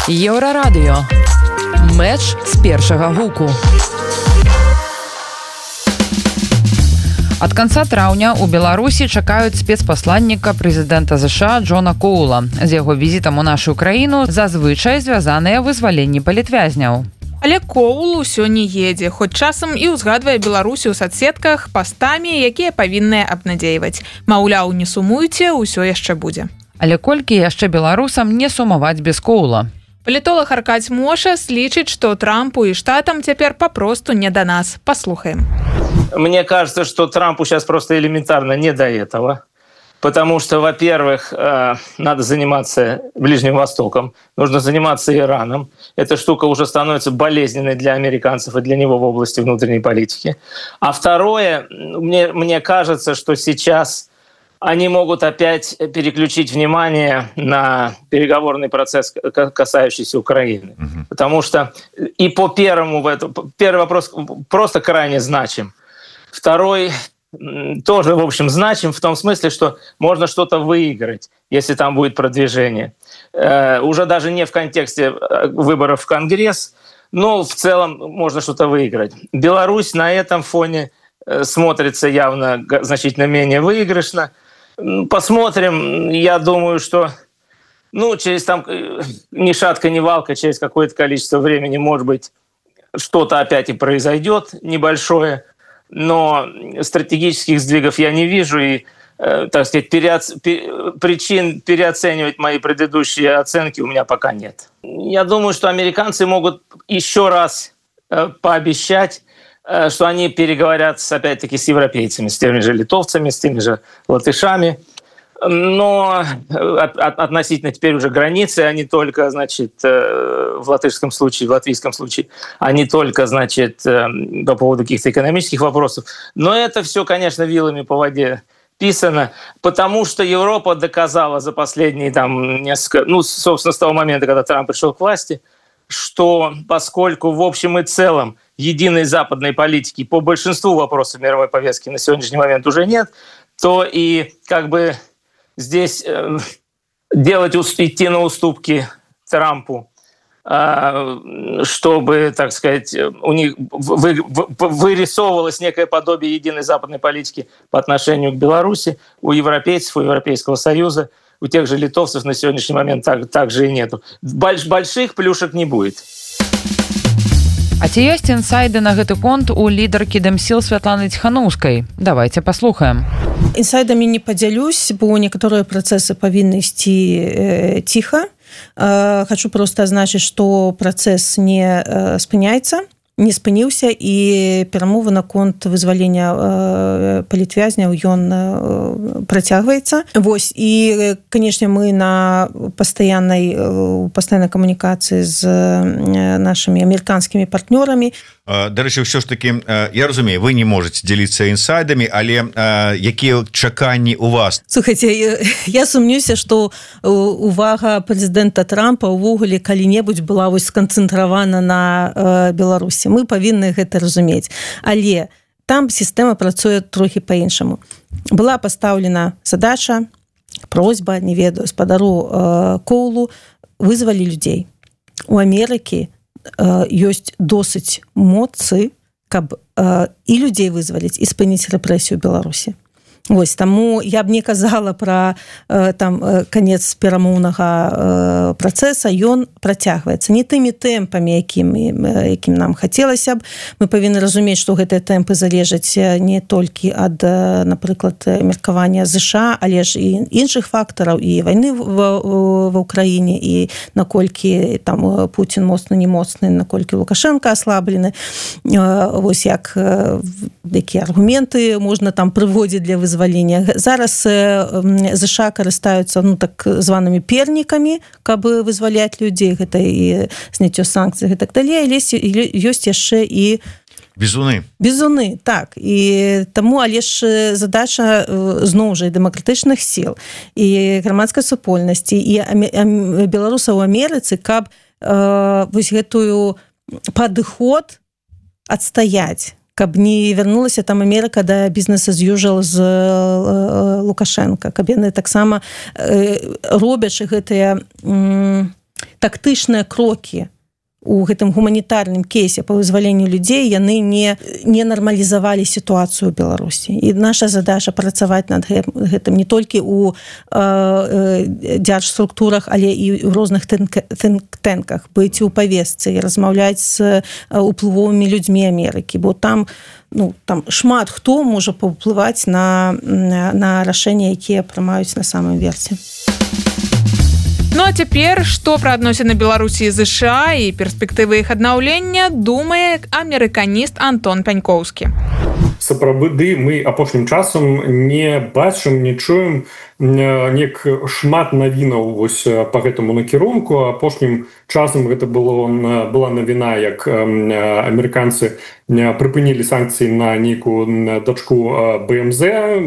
Еўрарадыё. Мэч з першага гуку. Ад канца траўня ў Беларусі чакаюць спецпасланніка прэзідэнта ЗША Джона Коула. З яго візітам у нашу краіну зазвычай звязаныя вызваленні палітвязняў. Але Коул усё не едзе, хоць часам і ўзгадвае Беларусі ў садсетках пастамі, якія павінныя абнадзейваць. Маўляў, не сумуйце, усё яшчэ будзе. Але колькі яшчэ беларусам не сумаваць без Коула? Палітолог Аркадзь Мошас лічыць, што Трампу і штатам цяпер папросту не да нас. Паслухаем. Мне кажется, что Трампу сейчас просто элементарно не до этого. Потому что, во-первых, надо заниматься Ближним Востоком, нужно заниматься Ираном. Эта штука уже становится болезненной для американцев и для него в области внутренней политики. А второе, мне кажется, что сейчас они могут опять переключить внимание на переговорный процесс, касающийся Украины. Потому что и по первому, первый вопрос просто крайне значим. Второй тоже, в общем, значим в том смысле, что можно что-то выиграть, если там будет продвижение. Уже даже не в контексте выборов в Конгресс, но в целом можно что-то выиграть. Беларусь на этом фоне смотрится явно значительно менее выигрышно. Посмотрим. Я думаю, что через там ни шатка, ни валка, через какое-то количество времени, может быть, что-то опять и произойдет небольшое. Но стратегических сдвигов я не вижу, и, так сказать, причин переоценивать мои предыдущие оценки у меня пока нет. Я думаю, что американцы могут еще раз пообещать, что они переговорят опять-таки с европейцами, с теми же литовцами, с теми же латышами, но относительно теперь уже границы, а не только, значит, в латышском случае, в латвийском случае, а не только, значит, по поводу каких-то экономических вопросов. Но это все, конечно, вилами по воде писано, потому что Европа доказала за последние там несколько, собственно, с того момента, когда Трамп пришел к власти, что поскольку в общем и целом единой западной политики по большинству вопросов мировой повестки на сегодняшний момент уже нет, то и как бы здесь идти на уступки Трампу, чтобы, так сказать, у них вырисовывалось некое подобие единой западной политики по отношению к Беларуси, у европейцев, у Европейского Союза, у тех же литовцев на сегодняшний момент также и нету. Больших плюшек не будет. А ці ёсць інсайды на гэты конт у лідаркі Дэмсіл Святланы Ціханаўскай? Давайте паслухаем. Інсайдамі не падзялюсь, бо некаторыя працэсы павінны ісці ціха. Хочу просто азначыць, што працэс не спыняецца, не спыніўся, і перамовы наконт вызвалення палітвязняў ён працягваецца. Вось, і, канешне, мы на пастаяннай камунікацыі з нашымі амерыканскімі партнёрамі. Дарэчы, ўсё ж таки, я разумею, вы не можете дзеліцца інсайдамі, але якія чаканні у вас? Слухайте, я сумнюся, што увага прэзідэнта Трампа ўвогуле калі-небудзь была вось сканцэнтравана на Беларусі. Мы павінны гэта разумець. Але там сістэма працуе трохі па-іншаму. Была пастаўлена задача, просьба, не ведаю, спадару Коулу вызвалі людзей. У Амерыкі ёсць досыць моцы, каб і людзей вызваліць, і спыніць рэпрэсію ў Беларусі. Вось, таму я б не казала пра канец перамоўнага працэса, ён працягваецца не тымі тэмпамі, якім нам хацелася б. Мы павінны разумець, што гэтыя тэмпы залежаць не толькі ад, напрыклад, меркавання ЗША, але ж і іншых фактараў, і вайны ва ўкраіне, і наколькі там Пуцін моцны, не моцны, наколькі Лукашенко аслаблены. Вось якія аргументы можна там прыводзіць для вызвалення. Зараз ЗША карыстаюцца так званымі пернікамі, каб вызваляць людзей, гэта і зняццё санкцый і так далей, але ёсць яшчэ і бізуны, так. І таму, але ж задача зноў жа і дэмакратычных сіл, і грамадскай супольнасці, і беларусаў у Амерыцы, каб вось гэтую падыход адстаяць, каб не вярнулася там Амерыка да бізнес as usual з Лукашенко, каб яны таксама робячы гэтыя тактычныя крокі у гэтым гуманітарным кейсе па вызваленню людзей яны не нармалізавалі сітуацыю ў Беларусі. І наша задача працаваць над гэтым не толькі ў дзяржструктурах, але і ў розных think-тэнках, быць у павестцы і размаўляць з уплывовымі людзьмі Амерыкі, бо там шмат хто можа паўплываць на рашэнні, якія прымаюць на самым версе. Ну а цяпер, што пра адносіны Беларусі і ЗША і перспектывы іх аднаўлення думае амерыканіст Антон Пянькоўскі. Сапраўды мы апошнім часам не бачым, не чуем неяк шмат навінаў вось па гэтаму накірунку. Апошнім часам гэта была навіна, як амерыканцы прыпынілі санкцыі на нейкую дачку БМЗ,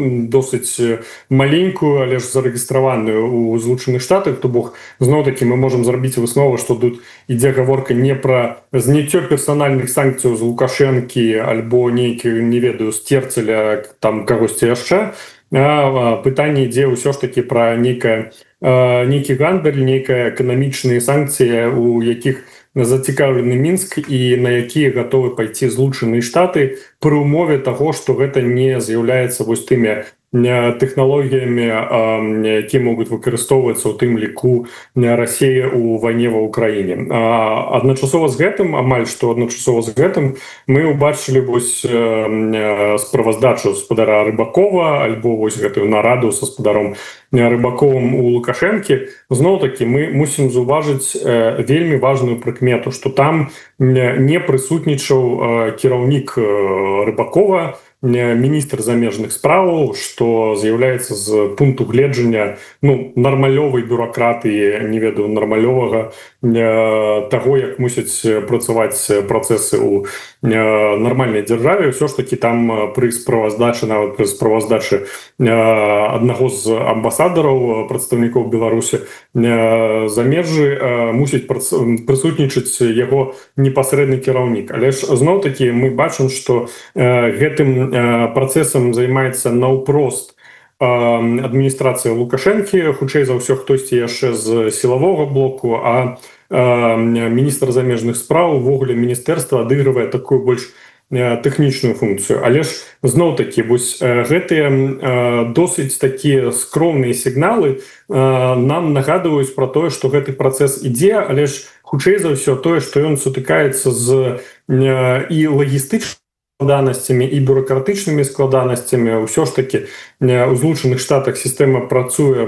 досыць маленькую, але ж зарэгістраваную ў Злучаных Штатах. То бок зноў-такі мы можам зрабіць выснову, што тут ідзе гаворка не пра зняццё персанальных санкцыяў з Лукашэнкі альбо нейкі, не ведаю, сцерцеля там кагосьці яшчэ. Пытанне ідзе ўсё ж такі пра нейкі гандаль, нейкая эканамічныя санкцыі, у якіх зацікаўлены Мінск і на якія гатовы пайці Злучаныя Штаты пры ўмове таго, што гэта не з'яўляецца вось тымі тэхналогіямі, якія могуць выкарыстоўвацца ў тым ліку Расіі ў вайне ва ўкраіне. Адначасова з гэтым, амаль што адначасова з гэтым, мы ўбачылі вось справаздачу спадара Рыбакова альбо вось гэтую нараду са спадаром Рыбаковым у Лукашэнкі. Зноў-такі мы мусім заўважыць вельмі важную прыкмету, што там не прысутнічаў кіраўнік Рыбакова, міністр замежных справаў, што з'яўляецца з пункту гледжання нармалёвай бюракратыі, не ведаю, нармалёвага таго, як мусяць працаваць працэсы ў нармальнай дзяржаве. Ўсё ж такі там пры справаздачы, нават пры справаздачы аднаго з амбасадараў, прадстаўнікоў Беларусі за межы, мусіць прысутнічаць яго непасрэдны кіраўнік. Але ж зноў-такі мы бачым, што гэтым працэсам займаецца наўпрост адміністрацыя Лукашэнкі, хутчэй за ўсё хтосьці яшчэ з сілавога блоку, а міністр замежных спраў, увогуле міністэрства адыгрывае такую больш тэхнічную функцыю. Але ж зноў-такі вось гэтыя досыць такія скромныя сігналы нам нагадваюць пра тое, што гэты працэс ідзе, але ж хутчэй за ўсё тое, што ён сутыкаецца з і лагістычнымі складанасцямі і бюракратычнымі складанасцямі. Ўсё ж такі у Злучаных Штатах сістэма працуе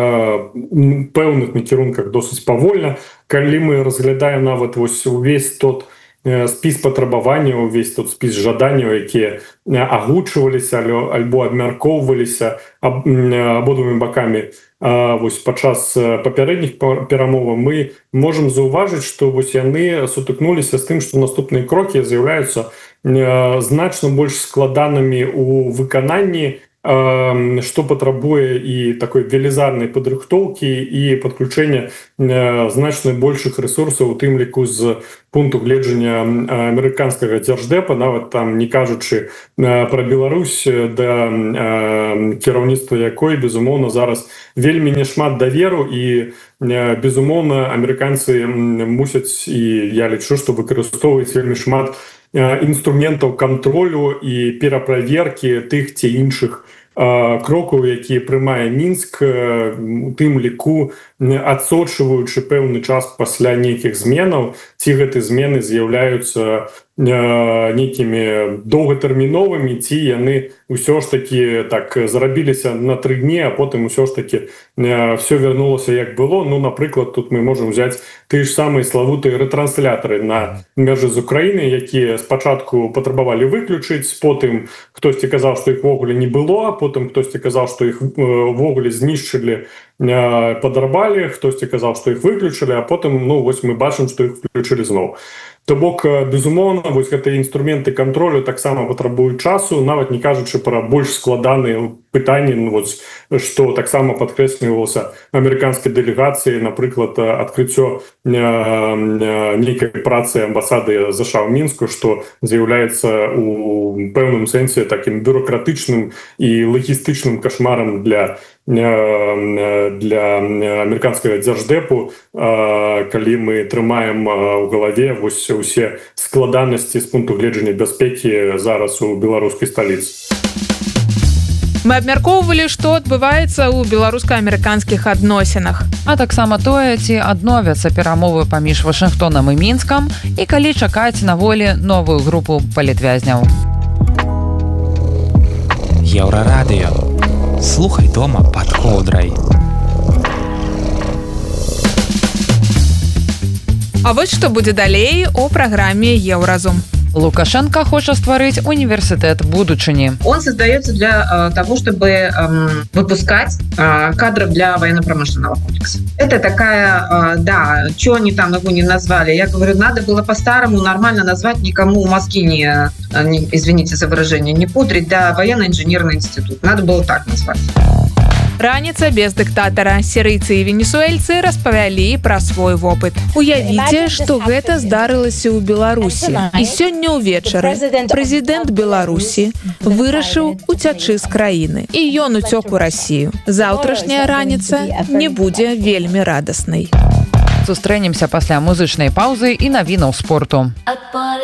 ў пэўных накірунках досыць павольна. Калі мы разглядаем нават вось увесь тот спіс патрабаванняў, увесь тот спіс жаданняў, якія агучваліся альбо абмяркоўваліся абодвумі бакамі вось падчас папярэдніх перамоваў, мы можам заўважыць, што вось яны сутыкнуліся з тым, што наступныя крокі з'яўляюцца значна больш складанымі ў выкананні, што патрабуе і такой велізарнай падрыхтоўкі і падключэння значна большых рэсурсаў, у тым ліку з пункту гледжання амерыканскага дзярждэпа, нават там не кажучы пра Беларусь, да кіраўніцтва якой, безумоўна, зараз вельмі няшмат даверу, і безумоўна амерыканцы мусяць, і я лічу, што выкарыстоўваюць вельмі шмат інструментаў кантролю і пераправеркі тых ці іншых крокаў, якія прымае Мінск, у тым ліку адсочваючы пэўны час пасля нейкіх зменаў, ці гэты змены з'яўляюцца нейкімі доўгатэрміновымі, ці яны ўсё ж такі так зарабіліся на 3 дні, а потым ўсё ж такі все вярнулася як было. Напрыклад, тут мы можам взяць тыя ж самыя славутыя рэтрансляторы на мяжы з Украіны, якія спачатку патрабавалі выключыць, потым хтосьці казаў, што іх ввогуле не было, потым хтосьці казаў, што іх ввогуле знішчылі, падарбалі, хтосьці казаў, што іх выключылі, а потым вось мы бачым, што іх включылі зноў. То бок, безумоўна, вось гэтыя інструменты кантролю таксама патрабуюць часу, нават не кажучы пра больш складаныя пытанні, што таксама падкрэслівалася амерыканскай дэлегацыі, напрыклад, адкрыццё нейкай працы амбасады ЗША ў Мінску, што з'яўляецца у пэўным сэнсе такім бюракратычным і лагістычным кашмарам для для амерыканскага дзярждэпу, калі мы трымаем у галаве вось усе складанасці з пункту гледжання бяспекі зараз у беларускай сталіцы. Мы абмяркоўвалі, што адбываецца ў беларуска-амерыканскіх адносінах. А таксама тое, ці адновяцца перамовы паміж Вашынгтонам і Мінскам і калі чакаць на волі новую групу палітвязняў. Еўрарадыё. Слухай дома пад коўдрай. А вось што будзе далей у праграме «Еўразум». Лукашенко хочет створить университет будущего. Он создается для того, чтобы выпускать кадров для военно-промышленного комплекса. Это такая, да, что они там его не назвали. Я говорю, надо было по-старому нормально назвать, никому мозги не, извините за выражение, не пудрить, да, военно-инженерный институт. Надо было так назвать. Раніца без дыктатара. Сірыйцы і венесуэльцы распавялі пра свой вопыт. Уявіце, што гэта здарылася ў Беларусі. І сёння ўвечары прэзідэнт Беларусі вырашыў уцячы з краіны. І ён уцёк у Расію. Заўтрашняя раніца не будзе вельмі радаснай. Сустрэнемся пасля музычнай паўзы і навінаў спорту.